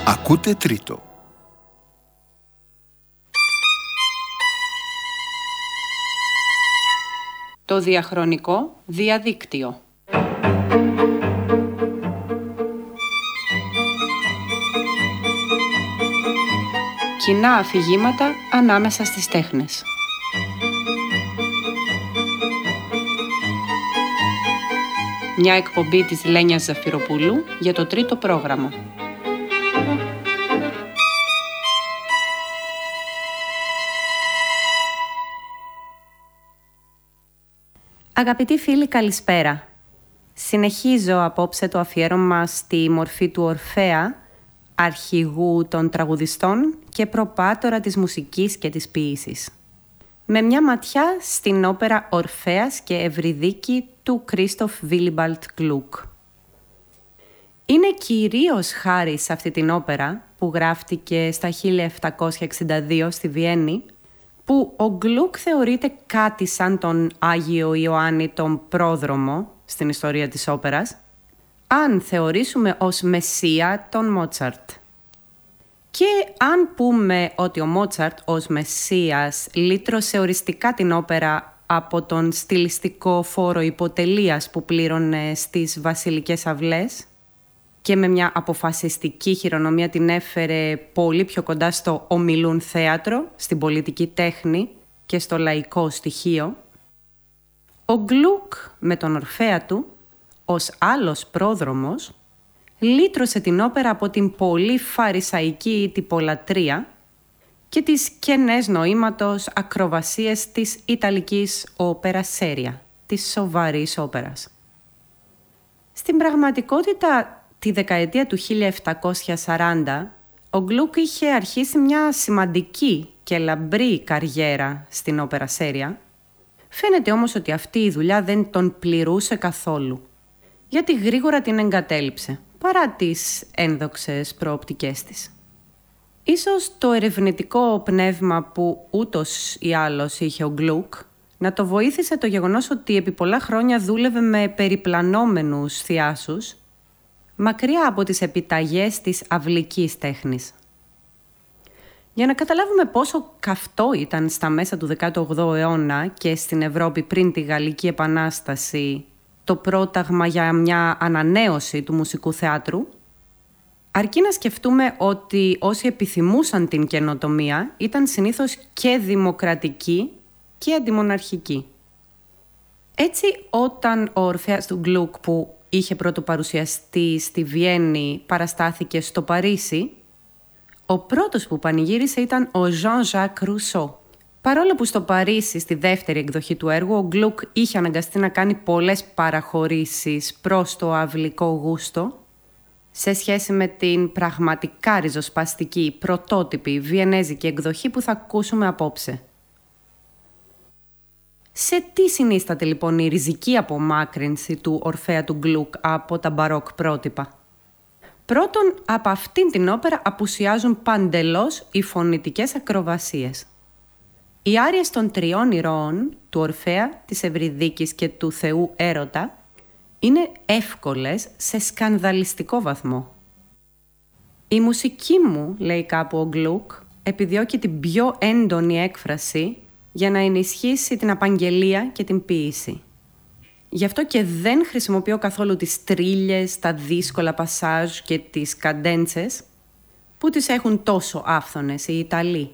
Ακούτε τρίτο. Το διαχρονικό διαδίκτυο. Κοινά αφηγήματα ανάμεσα στις τέχνες. Μια εκπομπή της Λένιας Ζαφυροπούλου για το τρίτο πρόγραμμα. Αγαπητοί φίλοι, καλησπέρα. Συνεχίζω απόψε το αφιέρωμα στη μορφή του Ορφέα, αρχηγού των τραγουδιστών και προπάτορα της μουσικής και της ποίησης. Με μια ματιά στην όπερα Ορφέας και Ευρυδίκη του Κρίστοφ Βίλιμπαλτ Γκλουκ. Είναι κυρίως χάρη σε αυτή την όπερα, που γράφτηκε στα 1762 στη Βιέννη, που ο Γκλουκ θεωρείται κάτι σαν τον Άγιο Ιωάννη τον Πρόδρομο στην ιστορία της όπερας, αν θεωρήσουμε ως μεσσία τον Μότσαρτ. Και αν πούμε ότι ο Μότσαρτ ως μεσσίας λύτρωσε οριστικά την όπερα από τον στιλιστικό φόρο υποτελείας που πλήρωνε στις βασιλικές αυλές και με μια αποφασιστική χειρονομία την έφερε πολύ πιο κοντά στο ομιλούν θέατρο, στην πολιτική τέχνη και στο λαϊκό στοιχείο, ο Γκλουκ με τον Ορφέα του, ως άλλος πρόδρομος, λύτρωσε την όπερα από την πολύ φαρισαϊκή τυπολατρεία και τις κενές νοήματος ακροβασίες της Ιταλικής όπερα σέρια, της σοβαρής όπερας. Στην πραγματικότητα, τη δεκαετία του 1740, ο Γκλουκ είχε αρχίσει μια σημαντική και λαμπρή καριέρα στην όπερα σέρια. Φαίνεται όμως ότι αυτή η δουλειά δεν τον πληρούσε καθόλου, γιατί γρήγορα την εγκατέλειψε, παρά τις ένδοξες προοπτικές της. Ίσως το ερευνητικό πνεύμα που ούτως ή άλλως είχε ο Γκλουκ να το βοήθησε το γεγονός ότι επί πολλά χρόνια δούλευε με περιπλανόμενους θειάσους, μακριά από τις επιταγές της αυλικής τέχνης. Για να καταλάβουμε πόσο καυτό ήταν στα μέσα του 18ου αιώνα και στην Ευρώπη πριν τη Γαλλική Επανάσταση το πρόταγμα για μια ανανέωση του μουσικού θεάτρου, αρκεί να σκεφτούμε ότι όσοι επιθυμούσαν την καινοτομία ήταν συνήθως και δημοκρατικοί και αντιμοναρχικοί. Έτσι, όταν ο Ορφέας του Γκλουκ που είχε πρωτοπαρουσιαστεί στη Βιέννη παραστάθηκε στο Παρίσι, ο πρώτος που πανηγύρισε ήταν ο Jean-Jacques Rousseau. Παρόλο που στο Παρίσι, στη δεύτερη εκδοχή του έργου, ο Γκλουκ είχε αναγκαστεί να κάνει πολλές παραχωρήσεις προς το αυλικό γούστο, σε σχέση με την πραγματικά ριζοσπαστική, πρωτότυπη βιενέζικη εκδοχή που θα ακούσουμε απόψε. Σε τι συνίσταται λοιπόν η ριζική απομάκρυνση του Ορφέα του Γκλουκ από τα μπαρόκ πρότυπα? Πρώτον, από αυτήν την όπερα απουσιάζουν παντελώς οι φωνητικές ακροβασίες. Οι άριες των τριών ηρώων, του Ορφέα, της Ευρυδίκης και του Θεού Έρωτα, είναι εύκολες σε σκανδαλιστικό βαθμό. «Η μουσική μου», λέει κάπου ο Γκλουκ, επιδιώκει την πιο έντονη έκφραση για να ενισχύσει την απαγγελία και την ποίηση. Γι' αυτό και δεν χρησιμοποιώ καθόλου τις τρίλιες, τα δύσκολα πασάζ και τις καντέντσες που τις έχουν τόσο άφθονες οι Ιταλοί.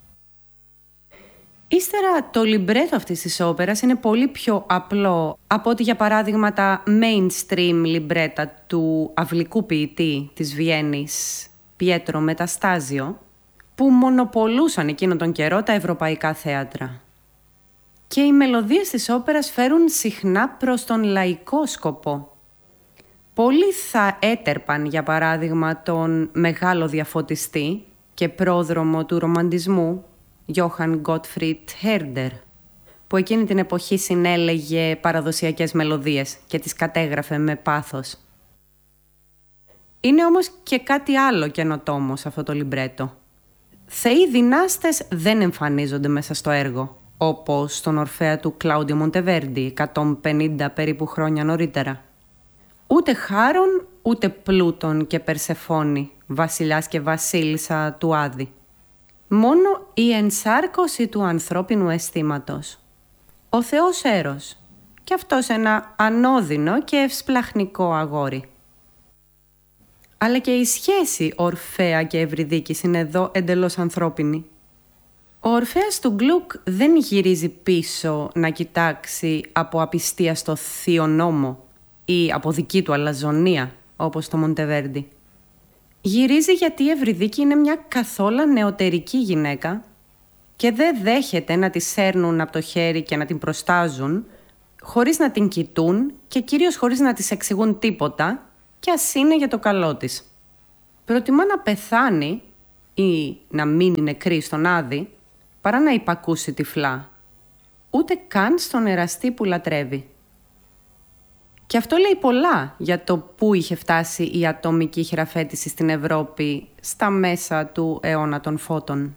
Ύστερα, το λιμπρέτο αυτής της όπερας είναι πολύ πιο απλό από ότι για παράδειγμα τα mainstream λιμπρέτα του αυλικού ποιητή της Βιέννης, Πιέτρο Μεταστάζιο, που μονοπολούσαν εκείνον τον καιρό τα ευρωπαϊκά θέατρα. Και οι μελωδίες της όπερας φέρουν συχνά προς τον λαϊκό σκοπό. Πολλοί θα έτερπαν, για παράδειγμα, τον μεγάλο διαφωτιστή και πρόδρομο του ρομαντισμού, Johann Gottfried Herder, που εκείνη την εποχή συνέλεγε παραδοσιακές μελωδίες και τις κατέγραφε με πάθος. Είναι όμως και κάτι άλλο καινοτόμο σε αυτό το λιμπρέτο. Θεοί δυνάστες δεν εμφανίζονται μέσα στο έργο, όπως στον Ορφέα του Κλάουντιο Μοντεβέρντι 150 περίπου χρόνια νωρίτερα. Ούτε Χάρον, ούτε Πλούτον και Περσεφόνη, βασιλιάς και βασίλισσα του Άδη. Μόνο η ενσάρκωση του ανθρώπινου αισθήματος. Ο Θεός Έρος, και αυτός ένα ανώδυνο και ευσπλαχνικό αγόρι. Αλλά και η σχέση Ορφέα και Ευρυδίκης είναι εδώ εντελώς ανθρώπινη. Ο Ορφέας του Γκλουκ δεν γυρίζει πίσω να κοιτάξει από απιστία στο θείο νόμο ή από δική του αλαζονία, όπως το Μοντεβέρντι. Γυρίζει γιατί η Ευρυδίκη είναι μια καθόλου νεωτερική γυναίκα και δεν δέχεται να τη σέρνουν από το χέρι και να την προστάζουν χωρίς να την κοιτούν και κυρίως χωρίς να της εξηγούν τίποτα και ας είναι για το καλό της. Προτιμά να πεθάνει ή να μείνει νεκρή στον Άδη παρά να υπακούσει τυφλά, ούτε καν στον εραστή που λατρεύει. Και αυτό λέει πολλά για το πού είχε φτάσει η ατομική χειραφέτηση στην Ευρώπη στα μέσα του αιώνα των φώτων.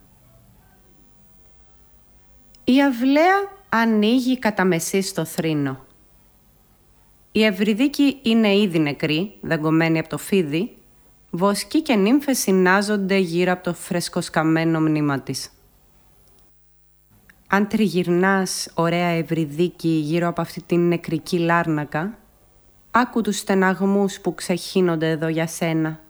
Η αυλαία ανοίγει κατά μεσή στο θρήνο. Η Ευρυδίκη είναι ήδη νεκρή, δαγκωμένη από το φίδι, βοσκοί και νύμφες συνάζονται γύρω από το φρεσκοσκαμμένο μνήμα της. Αν τριγυρνάς, ωραία Ευρυδίκη, γύρω από αυτή την νεκρική λάρνακα, άκου τους στεναγμούς που ξεχύνονται εδώ για σένα.